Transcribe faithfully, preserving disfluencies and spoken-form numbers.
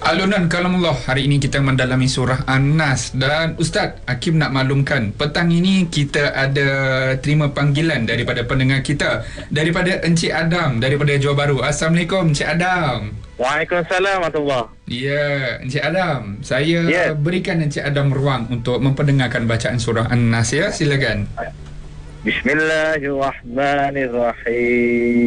Alunan Kalamullah, hari ini kita mendalami surah An-Nas. Dan Ustaz Hakim nak maklumkan, petang ini kita ada terima panggilan daripada pendengar kita, daripada Encik Adam daripada Johor Bahru. Assalamualaikum Encik Adam. Waalaikumsalam warahmatullahi. Ya, Encik Adam, saya Ya. berikan Encik Adam ruang untuk memperdengarkan bacaan surah An-Nas, ya. Silakan. Bismillahirrahmanirrahim.